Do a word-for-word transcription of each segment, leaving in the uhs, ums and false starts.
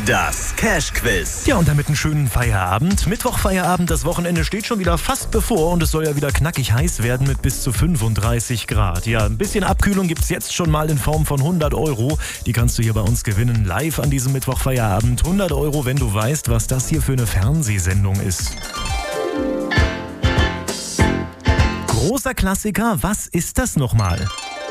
Das Cash-Quiz. Ja, und damit einen schönen Feierabend. Mittwoch-Feierabend, das Wochenende steht schon wieder fast bevor und es soll ja wieder knackig heiß werden mit bis zu fünfunddreißig Grad. Ja, ein bisschen Abkühlung gibt's jetzt schon mal in Form von hundert Euro. Die kannst du hier bei uns gewinnen, live an diesem Mittwoch-Feierabend. hundert Euro, wenn du weißt, was das hier für eine Fernsehsendung ist. Großer Klassiker, was ist das nochmal?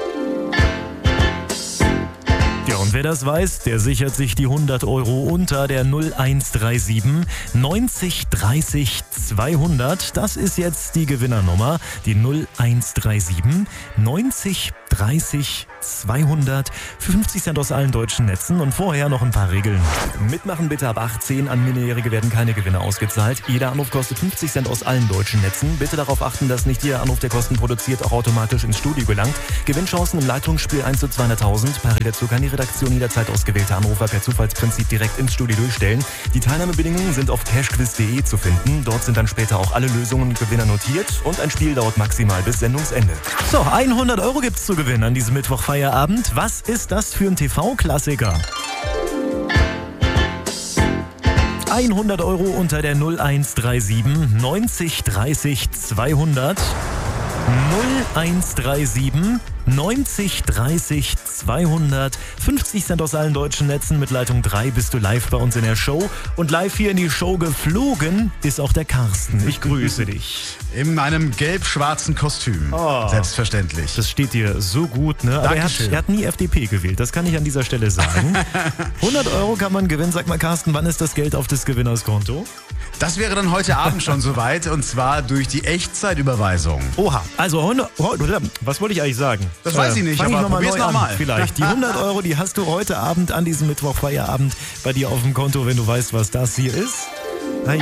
Ja, und wer das weiß, der sichert sich die hundert Euro unter der null eins drei sieben neunzig dreißig zweihundert. Das ist jetzt die Gewinnernummer, die null eins drei sieben neunzig dreißig zweihundert für fünfzig Cent aus allen deutschen Netzen. Und vorher noch ein paar Regeln. Mitmachen bitte ab achtzehn, an Minderjährige werden keine Gewinne ausgezahlt. Jeder Anruf kostet fünfzig Cent aus allen deutschen Netzen. Bitte darauf achten, dass nicht jeder Anruf, der Kosten produziert, auch automatisch ins Studio gelangt. Gewinnchancen im Leitungsspiel eins zu zweihunderttausend. Parallel dazu kann die Redaktion jederzeit ausgewählte Anrufer per Zufallsprinzip direkt ins Studio durchstellen. Die Teilnahmebedingungen sind auf cashquiz punkt de zu finden. Dort sind dann später auch alle Lösungen und Gewinner notiert. Und ein Spiel dauert maximal bis Sendungsende. So, hundert Euro gibt's zu gewinnen an diesem Mittwochfeierabend. Was ist das für ein T V-Klassiker? hundert Euro unter der null eins drei sieben neunzig dreißig zweihundert. null eins drei sieben neunzig dreißig zweihundert. fünfzig Cent aus allen deutschen Netzen. Mit Leitung drei bist du live bei uns in der Show. Und live hier in die Show geflogen ist auch der Carsten. Ich grüße dich. In meinem gelb-schwarzen Kostüm. Oh, selbstverständlich. Das steht dir so gut, ne? Aber er hat, er hat nie F D P gewählt. Das kann ich an dieser Stelle sagen. hundert Euro kann man gewinnen. Sag mal, Carsten, wann ist das Geld auf des Gewinners Konto? Das wäre dann heute Abend schon soweit. Und zwar durch die Echtzeitüberweisung. Oha, also hundert, was wollte ich eigentlich sagen? Das weiß ich nicht, Fang aber ich noch mal probier's neu noch an, mal. vielleicht. Die hundert Euro, die hast du heute Abend an diesem Mittwochfeierabend bei dir auf dem Konto, wenn du weißt, was das hier ist. Eieiei.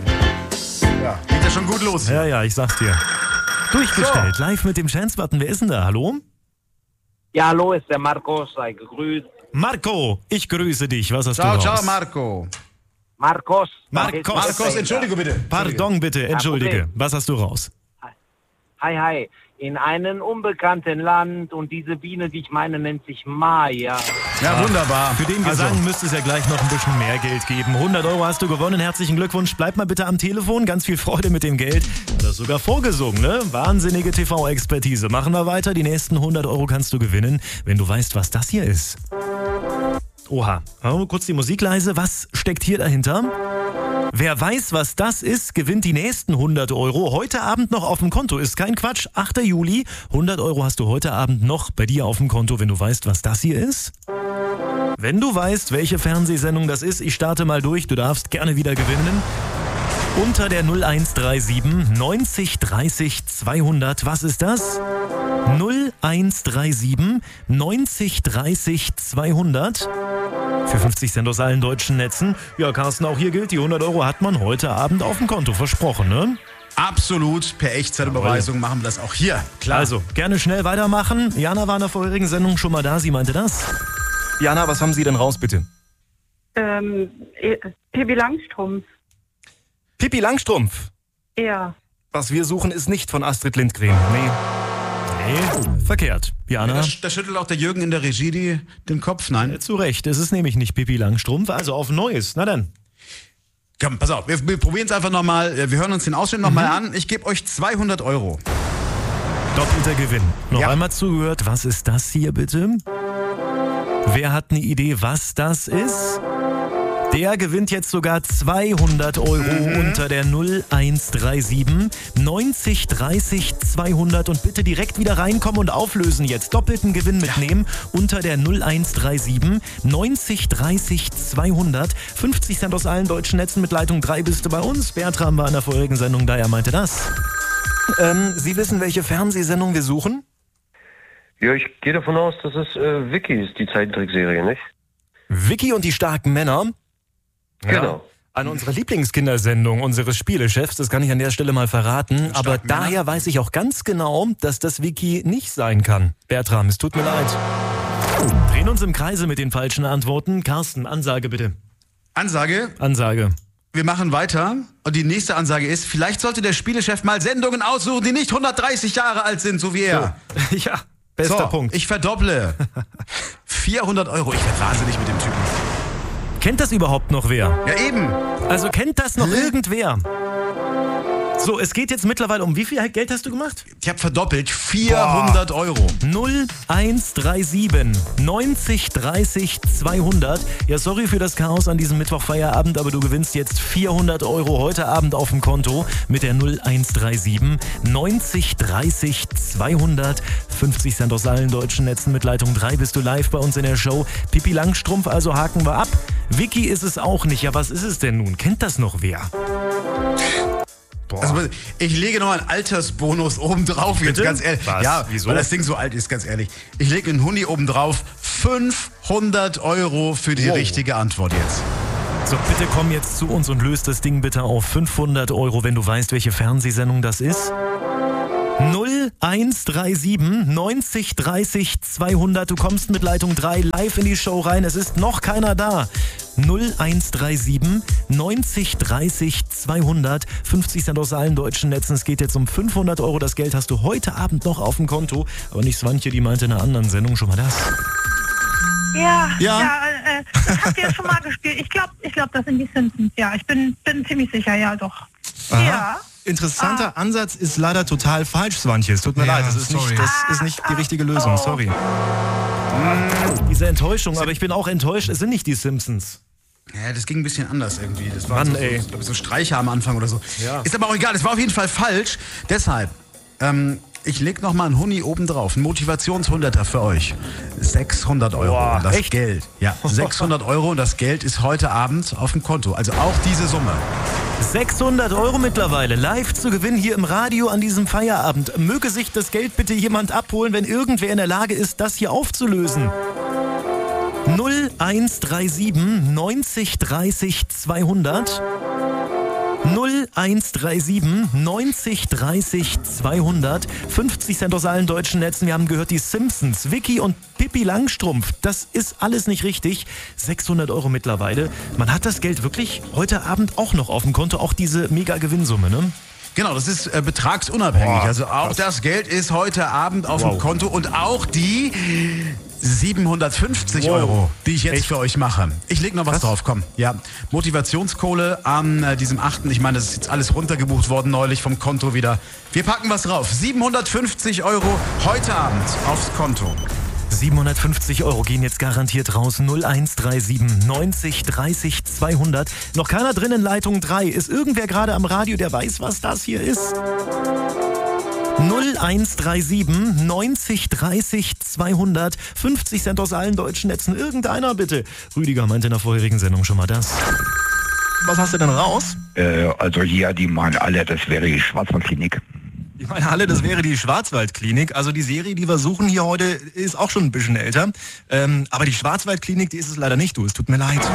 Ja, geht ja schon gut los. Ja, ja, ich sag's dir. Durchgestellt, so. Live mit dem Chance-Button. Wer ist denn da? Hallo? Ja, hallo, ist der Marcos. Sei gegrüßt. Marco, ich grüße dich. Was hast ciao, du ciao, raus? ciao, Marco. Marcos. Marcos. Marcos, entschuldige bitte. Pardon bitte, entschuldige. Was hast du raus? Hi, hi. In einem unbekannten Land und diese Biene, die ich meine, nennt sich Maya. Ja, wunderbar. Für den Gesang also. müsste es ja gleich noch ein bisschen mehr Geld geben. hundert Euro hast du gewonnen. Herzlichen Glückwunsch. Bleib mal bitte am Telefon. Ganz viel Freude mit dem Geld. Das ist sogar vorgesungen, ne? Wahnsinnige T V-Expertise. Machen wir weiter. Die nächsten hundert Euro kannst du gewinnen, wenn du weißt, was das hier ist. Oha. Oh, kurz die Musik leise. Was steckt hier dahinter? Wer weiß, was das ist, gewinnt die nächsten hundert Euro. Heute Abend noch auf dem Konto. Ist kein Quatsch. achter Juli. hundert Euro hast du heute Abend noch bei dir auf dem Konto, wenn du weißt, was das hier ist. Wenn du weißt, welche Fernsehsendung das ist, ich starte mal durch. Du darfst gerne wieder gewinnen. Unter der null eins drei sieben neunzig dreißig zweihundert. Was ist das? null eins drei sieben neunzig dreißig zweihundert. Für fünfzig Cent aus allen deutschen Netzen. Ja, Carsten, auch hier gilt, die hundert Euro hat man heute Abend auf dem Konto versprochen, ne? Absolut, per Echtzeitüberweisung machen wir das auch hier. Klar. Also, gerne schnell weitermachen. Jana war in der vorherigen Sendung schon mal da, sie meinte das. Jana, was haben Sie denn raus, bitte? Ähm, Pippi Langstrumpf. Pippi Langstrumpf? Ja. Was wir suchen, ist nicht von Astrid Lindgren. Nee. Nee, verkehrt. Jana? Ja, da, da schüttelt auch der Jürgen in der Regie die, den Kopf, nein? Zu Recht, es ist nämlich nicht Pippi Langstrumpf, also auf Neues. Na dann. Komm, pass auf, wir, wir probieren es einfach nochmal. Wir hören uns den Ausschnitt nochmal mhm. an. Ich gebe euch zweihundert Euro. Doppelter Gewinn. Noch ja. einmal zugehört, was ist das hier bitte? Wer hat eine Idee, was das ist? Der gewinnt jetzt sogar zweihundert Euro mhm. unter der null eins drei sieben neunzig dreißig zweihundert und bitte direkt wieder reinkommen und auflösen jetzt. Doppelten Gewinn mitnehmen ja. unter der null eins drei sieben neunzig dreißig zweihundert. fünfzig Cent aus allen deutschen Netzen. Mit Leitung drei bist du bei uns. Bertram war in der vorherigen Sendung da, er meinte das. Ähm, Sie wissen, welche Fernsehsendung wir suchen? Ja, ich gehe davon aus, dass es äh, Vicky ist, die Zeichentrickserie, nicht? Vicky und die starken Männer? Genau. Ja, an unserer Lieblingskindersendung unseres Spielechefs, das kann ich an der Stelle mal verraten. Aber daher weiß ich auch ganz genau, dass das Vicky nicht sein kann. Bertram, es tut mir leid. Drehen uns im Kreise mit den falschen Antworten. Carsten, Ansage bitte. Ansage? Ansage. Wir machen weiter und die nächste Ansage ist, vielleicht sollte der Spielechef mal Sendungen aussuchen, die nicht hundertdreißig Jahre alt sind, so wie er. So. Ja, bester so, Punkt. Ich verdopple. vierhundert Euro. Ich werde wahnsinnig mit dem Typen. Kennt das überhaupt noch wer? Ja, eben. Also kennt das noch Hä? irgendwer? So, es geht jetzt mittlerweile um wie viel Geld hast du gemacht? Ich habe verdoppelt. vierhundert Euro. null eins drei sieben neunzig dreißig zweihundert. Ja, sorry für das Chaos an diesem Mittwochfeierabend, aber du gewinnst jetzt vierhundert Euro heute Abend auf dem Konto mit der null eins drei sieben neunzig dreißig zweihundert. fünfzig Cent aus allen deutschen Netzen. Mit Leitung drei bist du live bei uns in der Show. Pippi Langstrumpf, also haken wir ab. Vicky ist es auch nicht. Ja, was ist es denn nun? Kennt das noch wer? Also, ich lege noch einen Altersbonus oben drauf, jetzt Bitte? ganz ehrlich. Was? Ja, Wieso? weil das Ding so alt ist, ganz ehrlich. Ich lege einen Huni oben drauf. fünfhundert Euro für die Wow. richtige Antwort jetzt. So, bitte komm jetzt zu uns und löst das Ding bitte auf fünfhundert Euro, wenn du weißt, welche Fernsehsendung das ist. null eins drei sieben neunzig dreißig zweihundert. Du kommst mit Leitung drei live in die Show rein. Es ist noch keiner da. null eins drei sieben neunzig dreißig zweihundert. fünfzig Cent aus allen deutschen Netzen. Es geht jetzt um fünfhundert Euro. Das Geld hast du heute Abend noch auf dem Konto. Aber nicht Swantje, die meinte in einer anderen Sendung schon mal das. Ja, Ja? ja, äh, das habt ihr schon mal gespielt. Ich glaube, ich glaub, das sind die Simpsons. Ja, ich bin, bin ziemlich sicher, ja doch. Ja. Interessanter Ansatz ist leider total falsch, Swantje. Es tut mir Ja, leid, das ist, sorry. nicht, das ist nicht die richtige Lösung, sorry. Diese Enttäuschung, aber ich bin auch enttäuscht. Es sind nicht die Simpsons. Ja, das ging ein bisschen anders irgendwie. Das war Mann, so, ey. so, glaub ich, so Streicher am Anfang oder so. Ja. Ist aber auch egal, es war auf jeden Fall falsch. Deshalb, ähm, ich leg noch mal einen Huni oben drauf. Ein Motivationshunderter für euch. sechshundert Euro. Boah, das echt? Geld. Ja, sechshundert Euro und das Geld ist heute Abend auf dem Konto. Also auch diese Summe. sechshundert Euro mittlerweile live zu gewinnen hier im Radio an diesem Feierabend. Möge sich das Geld bitte jemand abholen, wenn irgendwer in der Lage ist, das hier aufzulösen. null eins drei sieben neunzig dreißig zweihundert. null eins drei sieben neunzig dreißig zweihundert. fünfzig Cent aus allen deutschen Netzen. Wir haben gehört, die Simpsons, Vicky und Pippi Langstrumpf. Das ist alles nicht richtig. sechshundert Euro mittlerweile. Man hat das Geld wirklich heute Abend auch noch auf dem Konto. Auch diese Mega-Gewinnsumme, ne? Genau, das ist äh, betragsunabhängig. Boah, also auch krass. das Geld ist heute Abend auf Wow. dem Konto und auch die siebenhundertfünfzig Wow. Euro, die ich jetzt Echt? für euch mache. Ich leg noch was drauf, komm. Ja, Motivationskohle an äh, diesem achten Ich meine, das ist jetzt alles runtergebucht worden neulich vom Konto wieder. Wir packen was drauf. siebenhundertfünfzig Euro heute Abend aufs Konto. siebenhundertfünfzig Euro gehen jetzt garantiert raus. null eins drei sieben neunzig dreißig zweihundert. Noch keiner drin in Leitung drei. Ist irgendwer gerade am Radio, der weiß, was das hier ist? null eins drei sieben neunzig dreißig zweihundert. fünfzig Cent aus allen deutschen Netzen. Irgendeiner bitte. Rüdiger meinte in der vorherigen Sendung schon mal das. Was hast du denn raus? Äh, also hier, die meinen alle, das wäre die Schwarzwaldklinik. Ich meine, alle, das wäre die Schwarzwaldklinik. Also die Serie, die wir suchen hier heute, ist auch schon ein bisschen älter. Ähm, aber die Schwarzwaldklinik, die ist es leider nicht, du. Es tut mir leid.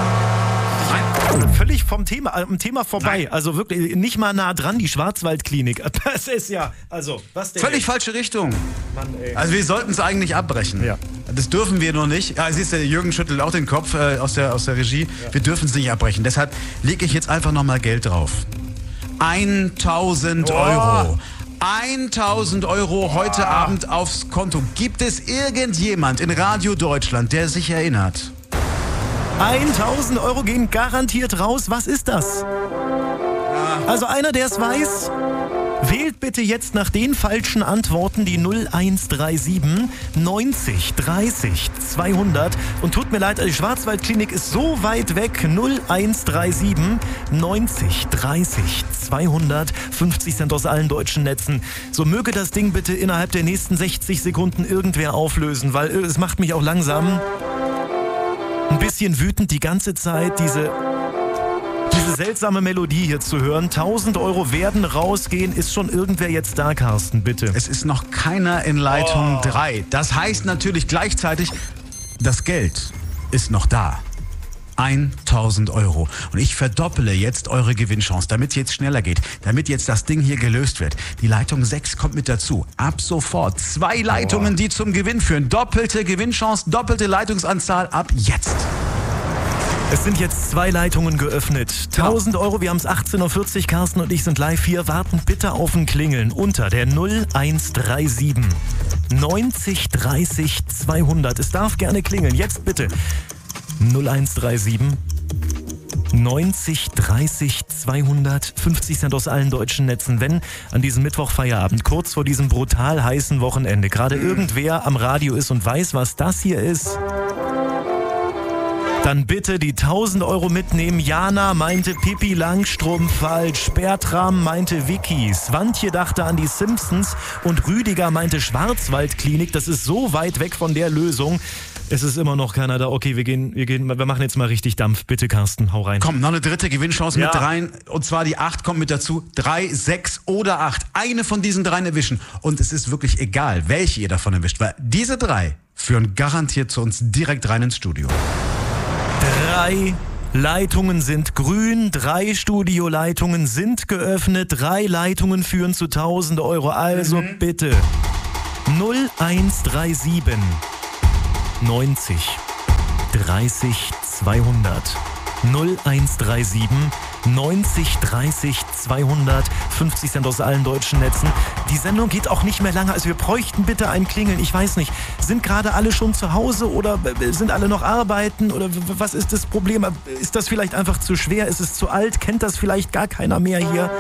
Völlig vom Thema, am Thema vorbei. Nein. Also wirklich nicht mal nah dran, die Schwarzwaldklinik. Das ist ja, also, was denn? Völlig falsche Richtung. Mann, ey. Also wir sollten es eigentlich abbrechen. Ja. Das dürfen wir nur nicht. Ja, siehst du, Jürgen schüttelt auch den Kopf äh, aus, der, aus der Regie. Ja. Wir dürfen es nicht abbrechen. Deshalb lege ich jetzt einfach nochmal Geld drauf. eintausend Euro. eintausend Euro heute Abend aufs Konto. Gibt es irgendjemand in Radio Deutschland, der sich erinnert? eintausend Euro gehen garantiert raus. Was ist das? Also einer, der es weiß, wählt bitte jetzt nach den falschen Antworten die null eins drei sieben neunzig dreißig zweihundert. Und tut mir leid, die Schwarzwaldklinik ist so weit weg. null eins drei sieben neunzig dreißig zweihundert. fünfzig Cent aus allen deutschen Netzen. So möge das Ding bitte innerhalb der nächsten sechzig Sekunden irgendwer auflösen, weil es macht mich auch langsam ein bisschen wütend die ganze Zeit, diese, diese seltsame Melodie hier zu hören. tausend Euro werden rausgehen. Ist schon irgendwer jetzt da, Carsten, bitte? Es ist noch keiner in Leitung Oh. drei. Das heißt natürlich gleichzeitig, das Geld ist noch da. eintausend Euro. Und ich verdoppele jetzt eure Gewinnchance, damit es jetzt schneller geht, damit jetzt das Ding hier gelöst wird. Die Leitung sechs kommt mit dazu. Ab sofort zwei Leitungen, die zum Gewinn führen. Doppelte Gewinnchance, doppelte Leitungsanzahl ab jetzt. Es sind jetzt zwei Leitungen geöffnet. tausend Euro, wir haben es achtzehn Uhr vierzig. Carsten und ich sind live hier. Warten bitte auf ein Klingeln unter der null eins drei sieben neunzig dreißig zweihundert. Es darf gerne klingeln. Jetzt bitte null eins drei sieben neunzig dreißig zweihundert, fünfzig Cent aus allen deutschen Netzen. Wenn an diesem Mittwoch Feierabend, kurz vor diesem brutal heißen Wochenende, gerade irgendwer am Radio ist und weiß, was das hier ist, dann bitte die tausend Euro mitnehmen. Jana meinte Pippi Langstrumpf falsch. Bertram meinte Vicky. Swantje dachte an die Simpsons und Rüdiger meinte Schwarzwaldklinik. Das ist so weit weg von der Lösung. Es ist immer noch keiner da. Okay, wir gehen, wir gehen, wir machen jetzt mal richtig Dampf. Bitte, Carsten, hau rein. Komm, noch eine dritte Gewinnchance Ja. mit rein. Und zwar die acht kommt mit dazu. drei, sechs oder acht. Eine von diesen dreien erwischen. Und es ist wirklich egal, welche ihr davon erwischt. Weil diese drei führen garantiert zu uns direkt rein ins Studio. Drei Leitungen sind grün, drei Studioleitungen sind geöffnet, drei Leitungen führen zu tausend Euro. Also mhm. bitte null eins drei sieben neunzig dreißig zweihundert. null eins drei sieben neunzig dreißig zweihundert, fünfzig Cent aus allen deutschen Netzen. Die Sendung geht auch nicht mehr lange, also wir bräuchten bitte ein Klingeln. Ich weiß nicht, sind gerade alle schon zu Hause oder sind alle noch arbeiten oder was ist das Problem? Ist das vielleicht einfach zu schwer? Ist es zu alt? Kennt das vielleicht gar keiner mehr hier?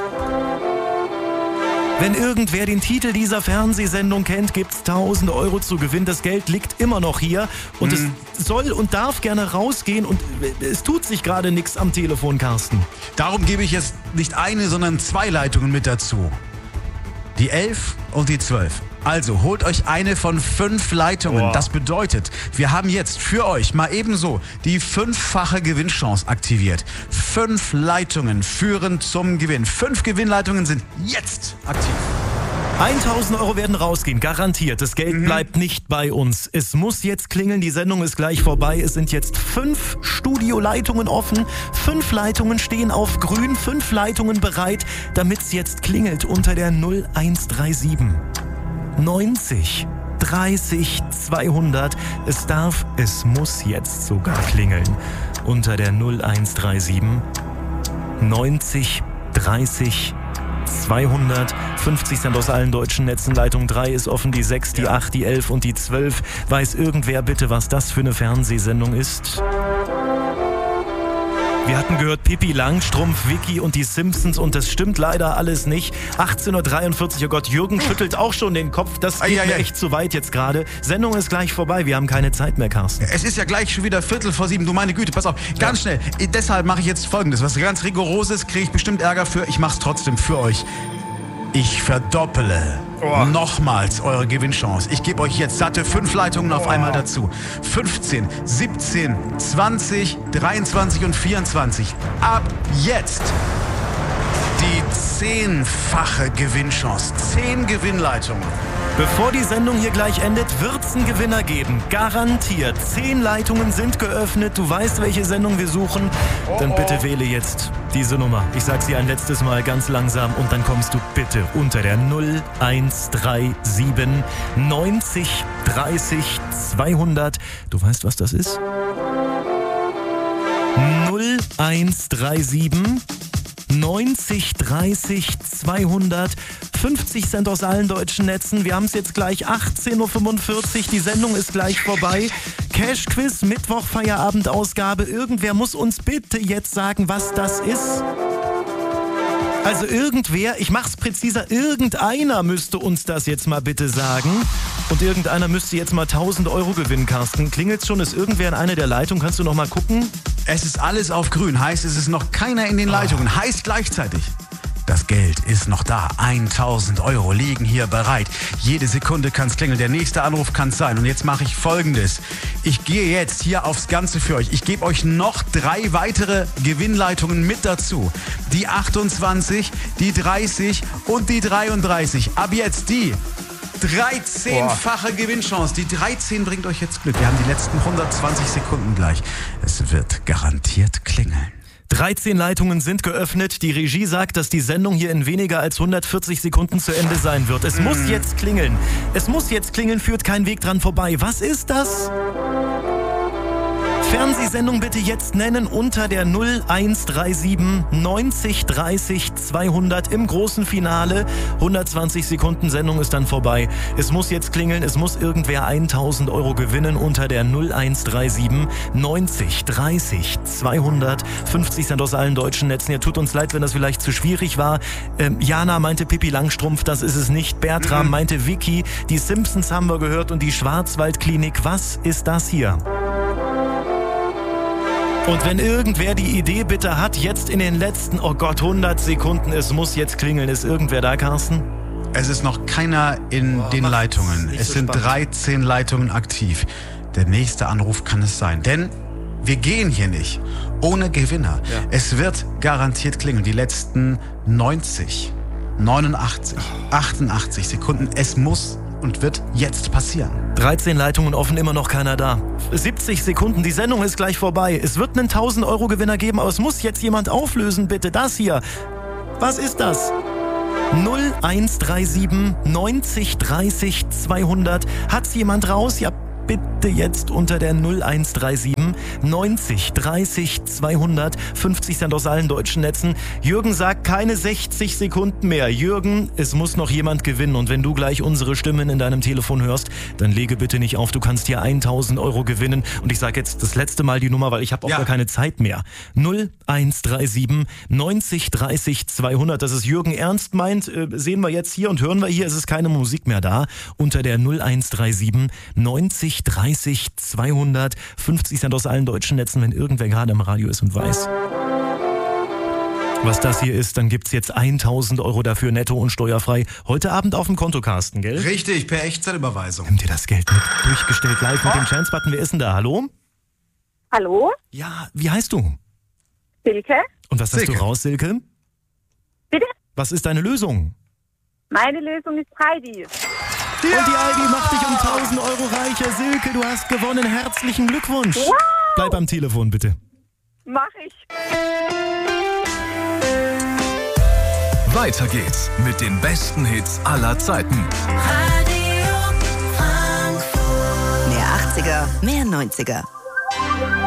Wenn irgendwer den Titel dieser Fernsehsendung kennt, gibt's tausend Euro zu gewinnen. Das Geld liegt immer noch hier und mhm. es soll und darf gerne rausgehen und es tut sich gerade nichts am Telefon, Carsten. Darum gebe ich jetzt nicht eine, sondern zwei Leitungen mit dazu. Die elf und die zwölf. Also holt euch eine von fünf Leitungen. Boah. Das bedeutet, wir haben jetzt für euch mal ebenso die fünffache Gewinnchance aktiviert. Fünf Leitungen führen zum Gewinn. Fünf Gewinnleitungen sind jetzt aktiv. tausend Euro werden rausgehen, garantiert. Das Geld Mhm. bleibt nicht bei uns. Es muss jetzt klingeln, die Sendung ist gleich vorbei. Es sind jetzt fünf Studioleitungen offen. Fünf Leitungen stehen auf grün, fünf Leitungen bereit, damit es jetzt klingelt unter der null eins drei sieben neunzig dreißig zweihundert. Es darf, es muss jetzt sogar klingeln unter der null eins drei sieben neunzig dreißig zweihundert, fünfzig Cent aus allen deutschen Netzen. Leitung drei ist offen, die sechs, die acht, die elf und die zwölf. Weiß irgendwer bitte, was das für eine Fernsehsendung ist? Wir hatten gehört Pippi Langstrumpf, Vicky und die Simpsons und das stimmt leider alles nicht. achtzehn Uhr dreiundvierzig, oh Gott, Jürgen schüttelt auch schon den Kopf. Das geht Ei, ei, mir ei. echt zu weit jetzt gerade. Sendung ist gleich vorbei, wir haben keine Zeit mehr, Carsten. Es ist ja gleich schon wieder Viertel vor sieben. Du meine Güte, pass auf, ganz schnell. Deshalb mache ich jetzt Folgendes. Was ganz Rigoroses, kriege ich bestimmt Ärger für. Ich mache es trotzdem für euch. Ich verdoppele Oh. nochmals eure Gewinnchance. Ich gebe euch jetzt satte fünf Leitungen auf einmal dazu. fünfzehn, siebzehn, zwanzig, dreiundzwanzig und vierundzwanzig. Ab jetzt die zehnfache Gewinnchance. Zehn Gewinnleitungen. Bevor die Sendung hier gleich endet, wird's einen Gewinner geben. Garantiert. Zehn Leitungen sind geöffnet. Du weißt, welche Sendung wir suchen. Dann bitte wähle jetzt diese Nummer. Ich sag sie ein letztes Mal ganz langsam und dann kommst du bitte unter der null eins drei sieben neunzig dreißig zweihundert. Du weißt, was das ist? null eins drei sieben neunzig dreißig zweihundert, fünfzig Cent aus allen deutschen Netzen. Wir haben es jetzt gleich achtzehn Uhr fünfundvierzig, die Sendung ist gleich vorbei. Cash Quiz, Mittwoch, Feierabendausgabe. Irgendwer muss uns bitte jetzt sagen, was das ist. Also irgendwer, ich mach's präziser, irgendeiner müsste uns das jetzt mal bitte sagen. Und irgendeiner müsste jetzt mal tausend Euro gewinnen, Carsten. Klingelt's schon? Ist irgendwer in einer der Leitungen? Kannst du noch mal gucken? Es ist alles auf grün, heißt es ist noch keiner in den Leitungen, heißt gleichzeitig, das Geld ist noch da. tausend Euro liegen hier bereit. Jede Sekunde kann's klingeln, der nächste Anruf kann's sein. Und jetzt mache ich Folgendes. Ich gehe jetzt hier aufs Ganze für euch. Ich gebe euch noch drei weitere Gewinnleitungen mit dazu. Die achtundzwanzig, die dreißig und die dreiunddreißig. Ab jetzt die dreizehnfache Gewinnchance. Die dreizehn bringt euch jetzt Glück. Wir haben die letzten hundertzwanzig Sekunden gleich. Es wird garantiert klingeln. dreizehn Leitungen sind geöffnet. Die Regie sagt, dass die Sendung hier in weniger als hundertvierzig Sekunden zu Ende sein wird. Es mm. muss jetzt klingeln. Es muss jetzt klingeln, führt kein Weg dran vorbei. Was ist das? Fernsehsendung bitte jetzt nennen unter der null eins drei sieben neunzig dreißig zweihundert im großen Finale. hundertzwanzig Sekunden Sendung ist dann vorbei. Es muss jetzt klingeln, es muss irgendwer tausend Euro gewinnen unter der null eins drei sieben neunzig dreißig zweihundert. fünfzig sind aus allen deutschen Netzen. Ja, tut uns leid, wenn das vielleicht zu schwierig war. Ähm, Jana meinte Pippi Langstrumpf, das ist es nicht. Bertram mhm. meinte Vicky. Die Simpsons haben wir gehört und die Schwarzwaldklinik. Was ist das hier? Und wenn irgendwer die Idee bitte hat, jetzt in den letzten, oh Gott, hundert Sekunden, es muss jetzt klingeln. Ist irgendwer da, Carsten? Es ist noch keiner in Boah, den Leitungen. Es so sind spannend. dreizehn Leitungen aktiv. Der nächste Anruf kann es sein. Denn wir gehen hier nicht ohne Gewinner. Ja. Es wird garantiert klingeln. Die letzten neunzig, neunundachtzig, achtundachtzig Sekunden. Es muss und wird jetzt passieren. dreizehn Leitungen offen, immer noch keiner da. siebzig Sekunden, die Sendung ist gleich vorbei. Es wird einen tausend Euro Gewinner geben, aber es muss jetzt jemand auflösen, bitte. Das hier. Was ist das? null eins drei sieben neunzig dreißig zweihundert. Hat's jemand raus? Ja, bitte jetzt unter der null eins drei sieben neunzig dreißig zweihundert. fünfzig sind aus allen deutschen Netzen. Jürgen sagt keine sechzig Sekunden mehr. Jürgen, es muss noch jemand gewinnen. Und wenn du gleich unsere Stimmen in deinem Telefon hörst, dann lege bitte nicht auf. Du kannst hier tausend Euro gewinnen. Und ich sage jetzt das letzte Mal die Nummer, weil ich habe auch Ja. gar keine Zeit mehr. null eins drei sieben neunzig dreißig zweihundert. Dass es Jürgen ernst meint, äh, sehen wir jetzt hier und hören wir hier. Es ist keine Musik mehr da. Unter der null eins drei sieben neunzig dreißig zweihundert. fünfzig sind aus allen deutschen Netzen, wenn irgendwer gerade im Radio ist und weiß, was das hier ist, dann gibt's jetzt tausend Euro dafür netto und steuerfrei. Heute Abend auf dem Konto, Carsten, gell? Richtig, per Echtzeitüberweisung. Nimm dir das Geld mit. Durchgestellt live mit dem Chance-Button. Wer ist denn da? Hallo? Hallo? Ja, wie heißt du? Silke? Und was hast Silke. du raus, Silke? Bitte? Was ist deine Lösung? Meine Lösung ist Heidi. Und die Aldi macht dich um tausend Euro reicher. Silke, du hast gewonnen. Herzlichen Glückwunsch. Wow! Bleib am Telefon, bitte. Mach ich. Weiter geht's mit den besten Hits aller Zeiten. Mehr achtziger, mehr neunziger.